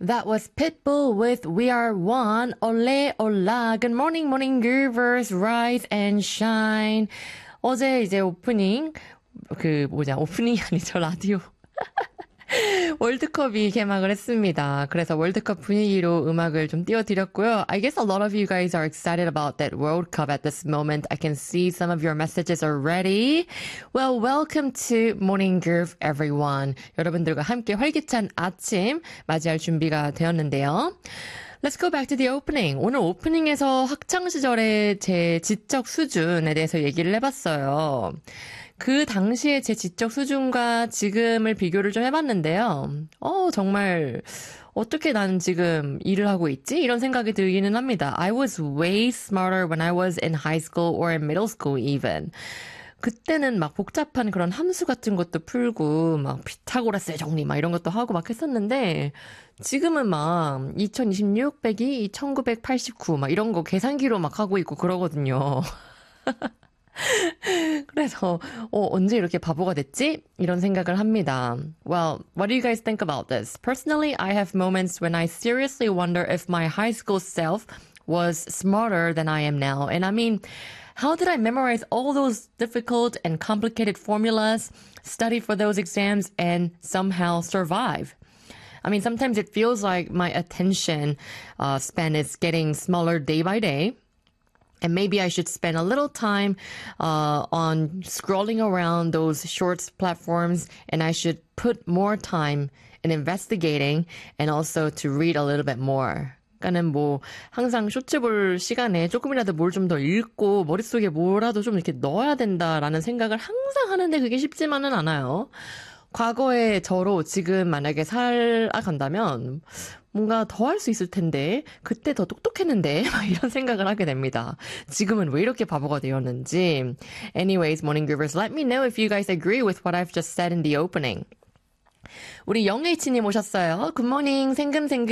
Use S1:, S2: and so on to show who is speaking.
S1: That was Pitbull with We Are One. Ole, hola. Good morning, morning groovers. Rise and shine. 어제 이제 오프닝이 아니죠, 라디오. 월드컵이 개막을 했습니다. 그래서 월드컵 분위기로 음악을 좀 띄워드렸고요. I guess a lot of you guys are excited about that World Cup at this moment. I can see some of your messages already. Well, welcome to Morning Groove, everyone. 여러분들과 함께 활기찬 아침 맞이할 준비가 되었는데요. Let's go back to the opening. 오늘 오프닝에서 학창시절의 제 지적 수준에 대해서 얘기를 해봤어요. 그 당시에 제 지적 수준과 지금을 비교를 좀 해봤는데요. 정말 어떻게 나는 지금 일을 하고 있지? 이런 생각이 들기는 합니다. I was way smarter when I was in high school or in middle school even. 그때는 막 복잡한 그런 함수 같은 것도 풀고 막 피타고라스의 정리 막 이런 것도 하고 막 했었는데 지금은 막 2026 빼기 1989 막 이런 거 계산기로 막 하고 있고 그러거든요. 그래서 언제 이렇게 바보가 됐지? 이런 생각을 합니다. Well, what do you guys think about this? Personally, I have moments when I seriously wonder if my high school self was smarter than I am now. And I mean, how did I memorize all those difficult and complicated formulas, study for those exams, and somehow survive? I mean, sometimes it feels like my attention span is getting smaller day by day. And maybe I should spend a little time on scrolling around those shorts platforms, and I should put more time in investigating and also to read a little bit more. 그러니까는 뭐 항상 쇼츠 볼 시간에 조금이라도 뭘 좀 더 읽고 머릿속에 뭐라도 좀 이렇게 넣어야 된다라는 생각을 항상 하는데 그게 쉽지만은 않아요. 과거의 저로 지금 만약에 살아간다면 뭔가 더 할 수 있을 텐데 그때 더 똑똑했는데 막 이런 생각을 하게 됩니다. 지금은 왜 이렇게 바보가 되었는지. Anyways, Morning Groovers, let me know if you guys agree with what I've just said in the opening. 우리 영H님 오셨어요. 굿모닝 생금생금